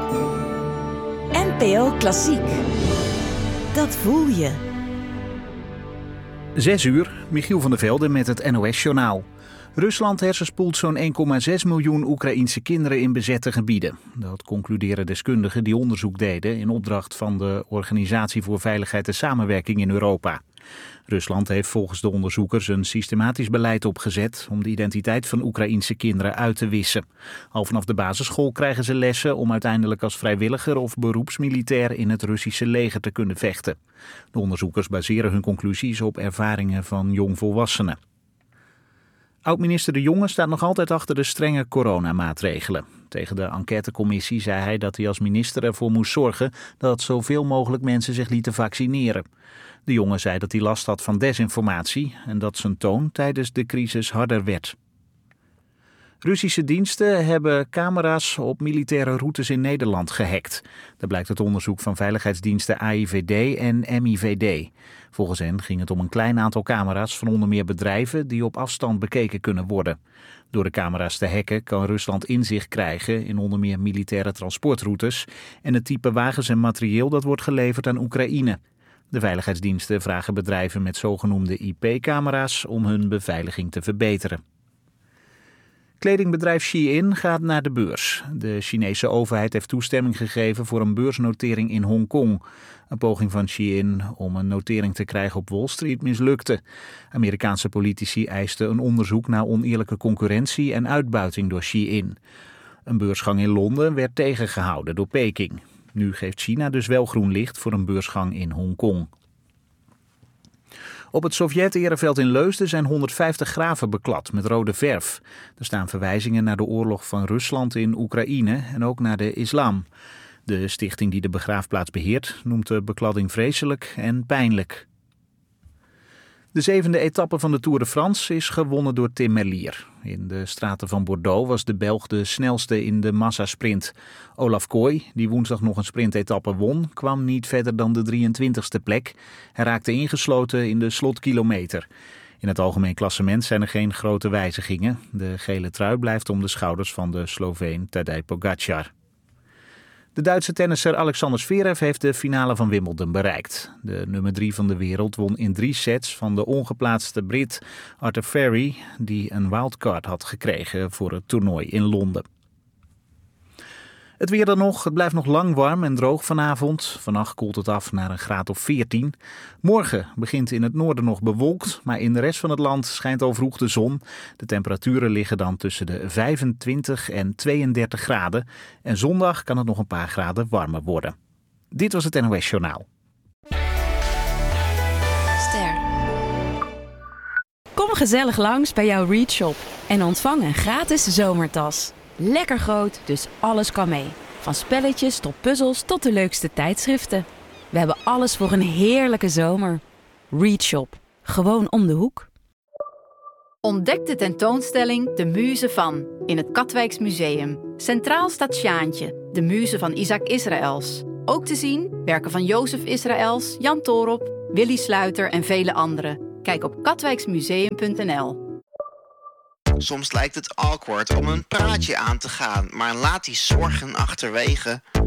NPO Klassiek. Dat voel je. 6:00, Michiel van der Velde met het NOS-journaal. Rusland hersenspoelt zo'n 1,6 miljoen Oekraïense kinderen in bezette gebieden. Dat concluderen deskundigen die onderzoek deden in opdracht van de Organisatie voor Veiligheid en Samenwerking in Europa. Rusland heeft volgens de onderzoekers een systematisch beleid opgezet om de identiteit van Oekraïense kinderen uit te wissen. Al vanaf de basisschool krijgen ze lessen om uiteindelijk als vrijwilliger of beroepsmilitair in het Russische leger te kunnen vechten. De onderzoekers baseren hun conclusies op ervaringen van jongvolwassenen. Oud-minister De Jonge staat nog altijd achter de strenge coronamaatregelen. Tegen de enquêtecommissie zei hij dat hij als minister ervoor moest zorgen dat zoveel mogelijk mensen zich lieten vaccineren. De Jonge zei dat hij last had van desinformatie en dat zijn toon tijdens de crisis harder werd. Russische diensten hebben camera's op militaire routes in Nederland gehackt. Dat blijkt uit onderzoek van veiligheidsdiensten AIVD en MIVD. Volgens hen ging het om een klein aantal camera's van onder meer bedrijven die op afstand bekeken kunnen worden. Door de camera's te hacken kan Rusland inzicht krijgen in onder meer militaire transportroutes en het type wagens en materieel dat wordt geleverd aan Oekraïne. De veiligheidsdiensten vragen bedrijven met zogenoemde IP-camera's om hun beveiliging te verbeteren. Kledingbedrijf Shein gaat naar de beurs. De Chinese overheid heeft toestemming gegeven voor een beursnotering in Hongkong. Een poging van Shein om een notering te krijgen op Wall Street mislukte. Amerikaanse politici eisten een onderzoek naar oneerlijke concurrentie en uitbuiting door Shein. Een beursgang in Londen werd tegengehouden door Peking. Nu geeft China dus wel groen licht voor een beursgang in Hongkong. Op het Sovjet-ereveld in Leusden zijn 150 graven beklad met rode verf. Er staan verwijzingen naar de oorlog van Rusland in Oekraïne en ook naar de islam. De stichting die de begraafplaats beheert noemt de bekladding vreselijk en pijnlijk. De 7e etappe van de Tour de France is gewonnen door Tim Merlier. In de straten van Bordeaux was de Belg de snelste in de massasprint. Olaf Kooi, die woensdag nog een sprintetappe won, kwam niet verder dan de 23e plek. Hij raakte ingesloten in de slotkilometer. In het algemeen klassement zijn er geen grote wijzigingen. De gele trui blijft om de schouders van de Sloveen Tadej Pogačar. De Duitse tennisser Alexander Zverev heeft de finale van Wimbledon bereikt. De nummer 3 van de wereld won in 3 sets van de ongeplaatste Brit Arthur Ferry, die een wildcard had gekregen voor het toernooi in Londen. Het weer dan nog. Het blijft nog lang warm en droog vanavond. Vannacht koelt het af naar een graad of 14. Morgen begint in het noorden nog bewolkt, maar in de rest van het land schijnt al vroeg de zon. De temperaturen liggen dan tussen de 25 en 32 graden. En zondag kan het nog een paar graden warmer worden. Dit was het NOS Journaal. Ster. Kom gezellig langs bij jouw Read Shop en ontvang een gratis zomertas. Lekker groot, dus alles kan mee. Van spelletjes tot puzzels tot de leukste tijdschriften. We hebben alles voor een heerlijke zomer. Read Shop. Gewoon om de hoek. Ontdek de tentoonstelling De Muze van in het Katwijks Museum. Centraal staat Sjaantje, de muze van Isaac Israëls. Ook te zien werken van Jozef Israëls, Jan Toorop, Willy Sluiter en vele anderen. Kijk op katwijksmuseum.nl. Soms lijkt het awkward om een praatje aan te gaan, maar laat die zorgen achterwege.